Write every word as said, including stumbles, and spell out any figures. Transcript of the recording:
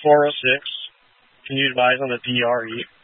four oh six. Can you advise on the D R E?